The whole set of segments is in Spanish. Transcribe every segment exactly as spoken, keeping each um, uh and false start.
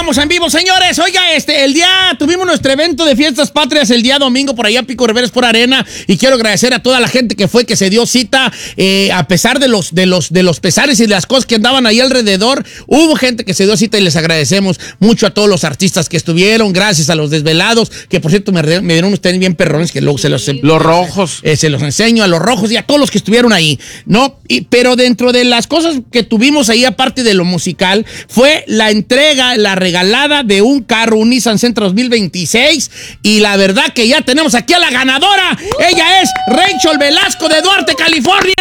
estamos en vivo, señores. Oiga, este, el día, tuvimos nuestro evento de Fiestas Patrias el día domingo por allá, Pico Rivera por Arena, y quiero agradecer a toda la gente que fue, que se dio cita, eh, a pesar de los, de los, de los pesares y de las cosas que andaban ahí alrededor. Hubo gente que se dio cita y les agradecemos mucho a todos los artistas que estuvieron. Gracias a los desvelados, que por cierto me, me dieron ustedes bien perrones, que luego se los... Los rojos. Eh, se los enseño a los rojos y a todos los que estuvieron ahí, ¿no? Y, pero dentro de las cosas que tuvimos ahí, aparte de lo musical, fue la entrega, la regalada de un carro, un Nissan Sentra dos mil veintiséis, y la verdad que ya tenemos aquí a la ganadora. Ella es Rachel Velasco de Duarte, California.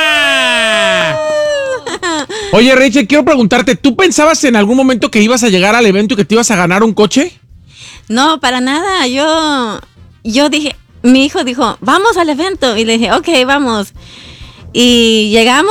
Oye, Rachel, quiero preguntarte, ¿tú pensabas en algún momento que ibas a llegar al evento y que te ibas a ganar un coche? No, para nada. Yo, yo dije, mi hijo dijo, vamos al evento, y le dije, ok, vamos. Y llegamos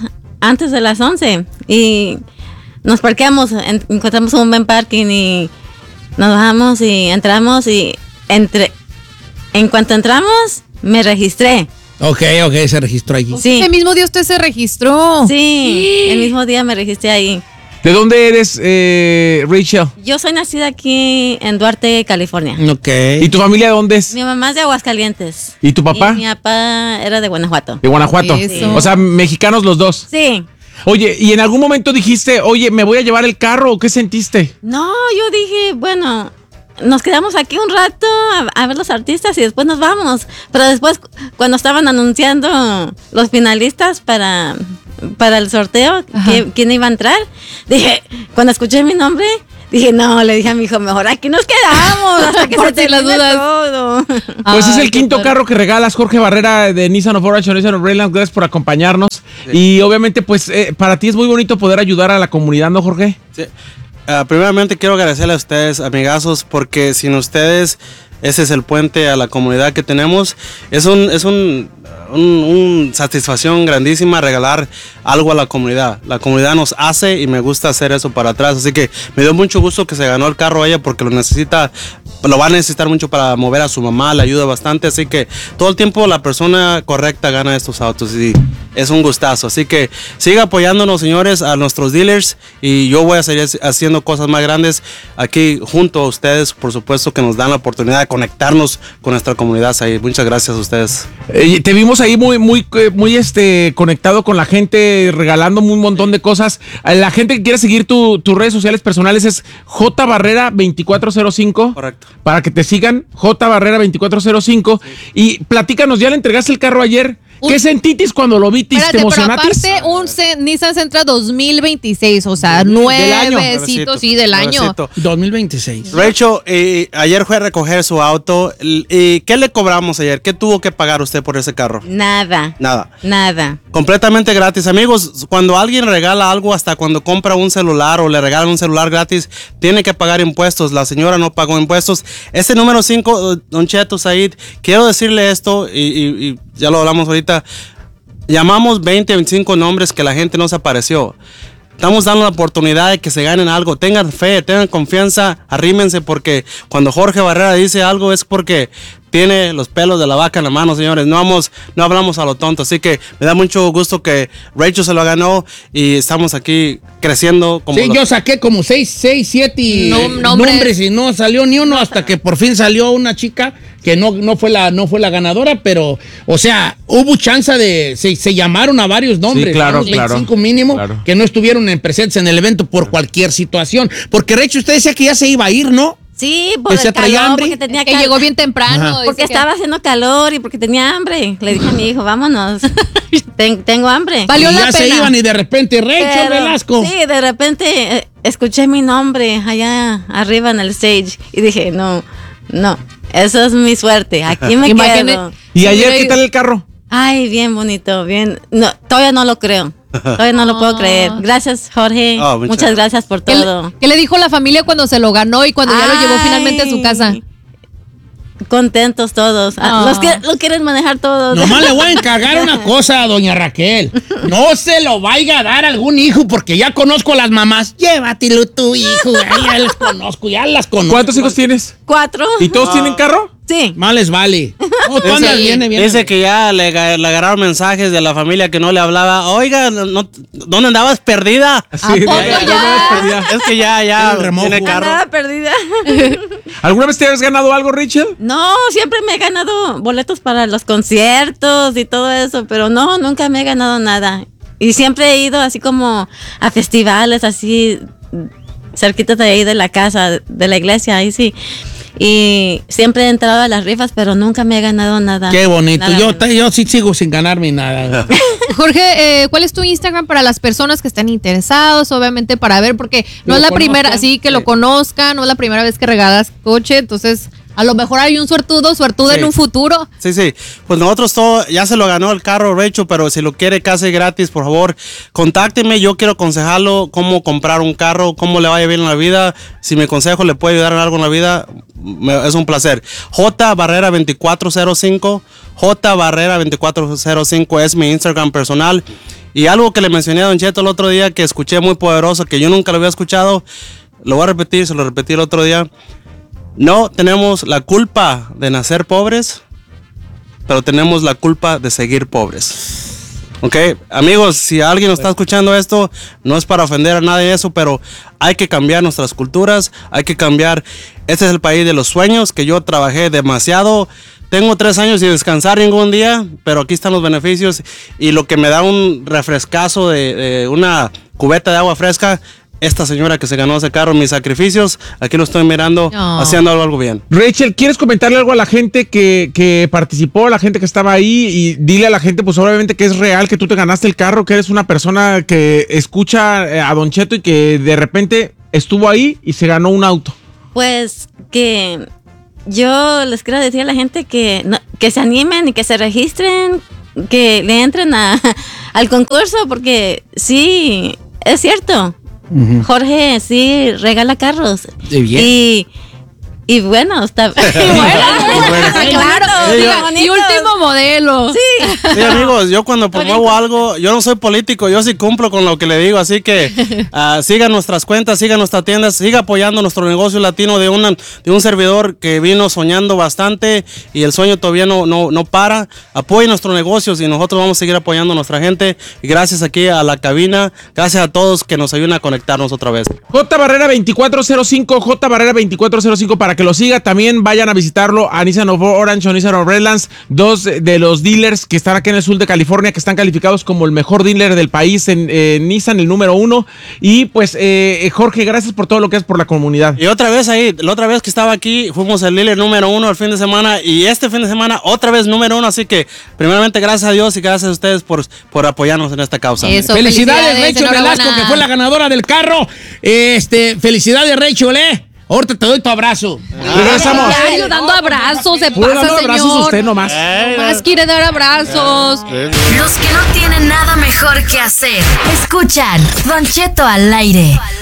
antes de las once y nos parqueamos, en, encontramos un buen parking y nos bajamos y entramos y entre, en cuanto entramos me registré. Ok, ok, se registró allí. Sí. El mismo día usted se registró. Sí, el mismo día me registré ahí. ¿De dónde eres, eh, Rachel? Yo soy nacida aquí en Duarte, California. Ok. ¿Y tu familia de dónde es? Mi mamá es de Aguascalientes. ¿Y tu papá? Y mi papá era de Guanajuato. De Guanajuato. Eso. O sea, mexicanos los dos. Sí. Oye, ¿y en algún momento dijiste, oye, me voy a llevar el carro o qué sentiste? No, yo dije, bueno, nos quedamos aquí un rato a, a ver los artistas y después nos vamos. Pero después, cuando estaban anunciando los finalistas para, para el sorteo, que, quién iba a entrar, dije, cuando escuché mi nombre, dije, no, le dije a mi hijo, mejor aquí nos quedamos hasta que Por se si las termine dudas. todo. Pues Ay, es el qué quinto padre. carro que regalas, Jorge Barrera, de Nissan of Orange, Nissan of Rayland. Gracias por acompañarnos. Sí. Y obviamente, pues, eh, para ti es muy bonito poder ayudar a la comunidad, ¿no, Jorge? Sí. Uh, primeramente quiero agradecerle a ustedes, amigazos, porque sin ustedes ese es el puente a la comunidad que tenemos. Es un, es un, un, un satisfacción grandísima regalar algo a la comunidad. La comunidad nos hace y me gusta hacer eso para atrás. Así que me dio mucho gusto que se ganó el carro ella porque lo necesita, lo va a necesitar mucho para mover a su mamá, le ayuda bastante. Así que todo el tiempo la persona correcta gana estos autos y es un gustazo. Así que siga apoyándonos, señores, a nuestros dealers, y yo voy a seguir haciendo cosas más grandes aquí junto a ustedes, por supuesto, que nos dan la oportunidad de conectarnos con nuestra comunidad ahí. Muchas gracias a ustedes. Eh, te vimos ahí muy, muy, muy este, conectado con la gente, regalando un montón de cosas. La gente que quiere seguir tu, tus redes sociales personales es J Barrera veinticuatro cero cinco. Correcto. Para que te sigan, J Barrera veinticuatro cero cinco. Sí. Y platícanos, ya le entregaste el carro ayer. ¿Qué un, sentitis cuando lo vitis? Espérate, ¿Te emocionatis? pero aparte un C Nissan Sentra dos mil veintiséis, o sea, nuevecito, sí, del año. Nuevecito. dos mil veintiséis. Rachel, eh, ayer fue a recoger su auto. ¿Y qué le cobramos ayer? ¿Qué tuvo que pagar usted por ese carro? Nada. Nada. Nada. Completamente gratis. Amigos, cuando alguien regala algo, hasta cuando compra un celular o le regalan un celular gratis, tiene que pagar impuestos. La señora no pagó impuestos. Este número cinco, Don Cheto Said, quiero decirle esto, y, y, y ya lo hablamos ahorita. Llamamos veinte, veinticinco nombres que la gente no se apareció. Estamos dando la oportunidad de que se ganen algo. Tengan fe, tengan confianza, arrímense, porque cuando Jorge Barrera dice algo es porque tiene los pelos de la vaca en la mano, señores. No vamos, no hablamos a lo tonto. Así que me da mucho gusto que Rachel se lo ganó y estamos aquí creciendo. Como sí, lo... yo saqué como seis, seis, siete no, nombres. nombres y no salió ni uno hasta que por fin salió una chica que no, no, fue la, no fue la ganadora, pero, o sea, hubo chance de, se, se llamaron a varios nombres, sí, claro, ¿no? claro, veinticinco mínimo, claro. Que no estuvieron en presentes en el evento por cualquier situación. Porque, Rachel, usted decía que ya se iba a ir, ¿no? Sí, por el calor, hambre? porque tenía que cal... llegó bien temprano. Porque estaba que... haciendo calor y porque tenía hambre. Le dije a mi hijo, vámonos, Ten, tengo hambre. Valió y la ya pena. se iban y de repente, Rachel Pero, Velasco. Sí, de repente eh, escuché mi nombre allá arriba en el stage y dije, no, no, eso es mi suerte, aquí me quedo. ¿Y ayer qué tal el carro? Ay, bien bonito, bien. No, todavía no lo creo. Todavía no lo puedo creer. Gracias, Jorge. Oh, muchas, muchas gracias por ¿Qué todo. Le, ¿Qué le dijo la familia cuando se lo ganó y cuando Ay. ya lo llevó finalmente a su casa? Contentos todos. Oh. Los que lo quieren manejar todos. Nomás le voy a encargar una cosa a doña Raquel. No se lo vaya a dar a algún hijo, porque ya conozco a las mamás. Llévatelo tu hijo. Ya las conozco, ya las conozco. ¿Cuántos hijos tienes? Cuatro. ¿Y todos oh. tienen carro? Sí. Más les vale. Oh, tú andas, viene, viene. Dice que ya le, le agarraron mensajes de la familia que no le hablaba. Oiga, no, ¿dónde andabas perdida? Sí, ¿A poco ya? ya? ya. Es que ya, ya tiene carro. Nada perdida. ¿Alguna vez te has ganado algo, Rachel? No, siempre me he ganado boletos para los conciertos y todo eso, pero no, nunca me he ganado nada. Y siempre he ido así como a festivales, así cerquita de ahí de la casa, de la iglesia, ahí sí. Y siempre he entrado a las rifas, pero nunca me he ganado nada. Qué bonito. Nada Yo, menos. yo sí sigo sin ganarme nada. Jorge, eh, ¿cuál es tu Instagram para las personas que están interesados? Obviamente para ver, porque no Lo es la conozcan. primera, sí, que Sí. lo conozcan, no es la primera vez que regalas coche, entonces a lo mejor hay un suertudo, suertudo Sí. en un futuro. Sí, sí. Pues nosotros todo, ya se lo ganó el carro, Rachel, pero si lo quiere casi gratis, por favor, contácteme. Yo quiero aconsejarlo cómo comprar un carro, cómo le vaya bien en la vida. Si mi consejo le puede ayudar en algo en la vida, me- es un placer. J Barrera veinticuatro cero cinco, J Barrera veinticuatro cero cinco es mi Instagram personal. Y algo que le mencioné a Don Cheto el otro día, que escuché muy poderoso, que yo nunca lo había escuchado, lo voy a repetir, se lo repetí el otro día. No tenemos la culpa de nacer pobres, pero tenemos la culpa de seguir pobres. Ok, amigos, si alguien está escuchando esto, no es para ofender a nadie eso, pero hay que cambiar nuestras culturas, hay que cambiar. Este es el país de los sueños, que yo trabajé demasiado. Tengo tres años sin descansar ningún día, pero aquí están los beneficios y lo que me da un refrescazo de, de una cubeta de agua fresca. Esta señora que se ganó ese carro, mis sacrificios, aquí lo estoy mirando, No. haciendo algo bien. Rachel, ¿quieres comentarle algo a la gente que, que participó, a la gente que estaba ahí? Y dile a la gente, pues obviamente que es real, que tú te ganaste el carro, que eres una persona que escucha eh, a Don Cheto y que de repente estuvo ahí y se ganó un auto. Pues que yo les quiero decir a la gente que, no- que se animen y que se registren, que le entren a, al concurso, porque sí, es cierto. Jorge sí regala carros. De bien. Y, y bueno, está y bueno, Claro, Sí, diga, bonitos. y último modelo. Sí. Sí, amigos, yo cuando promuevo algo, yo no soy político, yo sí cumplo con lo que le digo, así que uh, sigan nuestras cuentas, sigan nuestras tiendas, siga apoyando nuestro negocio latino de, una, de un servidor que vino soñando bastante y el sueño todavía no, no, no para. Apoyen nuestros negocios y nosotros vamos a seguir apoyando a nuestra gente. Y gracias aquí a la cabina, gracias a todos que nos ayudan a conectarnos otra vez. J Barrera veinticuatro cero cinco, J Barrera veinticuatro cero cinco para que lo siga. También vayan a visitarlo a Nissan of Orange o Nissan of Redlands, dos de los dealers que están aquí en el sur de California, que están calificados como el mejor dealer del país en eh, Nissan, el número uno. Y pues, eh, Jorge, gracias por todo lo que es por la comunidad. Y otra vez ahí, la otra vez que estaba aquí, fuimos el dealer número uno el fin de semana y este fin de semana otra vez número uno. Así que, primeramente, gracias a Dios y gracias a ustedes por, por apoyarnos en esta causa. Eso. Felicidades, felicidades, Rachel enhorabuena. Velasco, que fue la ganadora del carro. Este, felicidades, Rachel, ¿eh? Ahorita te doy tu abrazo. Regresamos. Ya, dando abrazos, se Puro pasa, dando abrazos señor. usted nomás. Nomás quiere dar abrazos. Los que no tienen nada mejor que hacer. Escuchan Don Cheto al aire.